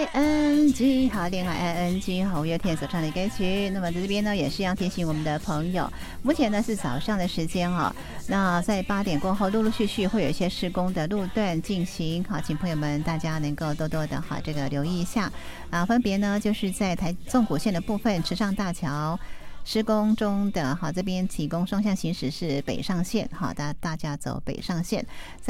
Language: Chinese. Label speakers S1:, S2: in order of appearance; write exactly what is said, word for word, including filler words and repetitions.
S1: I N G 好，恋爱 I N G 好，五月天所唱的歌曲。那么在这边呢，也是要提醒我们的朋友，目前呢是早上的时间哦。那在八点过后，陆陆续续会有一些施工的路段进行，好，请朋友们大家能够多多的哈这个留意一下啊。分别呢就是在台纵谷线的部分，池上大桥施工中的哈，这边提供双向行驶是北上线，好，大大家走北上线。